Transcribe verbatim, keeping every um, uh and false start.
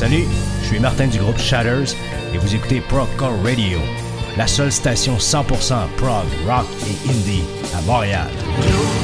Salut, je suis Martin du groupe Shatters et vous écoutez Progcore Radio, la seule station cent pour cent prog, rock et indie à Montréal.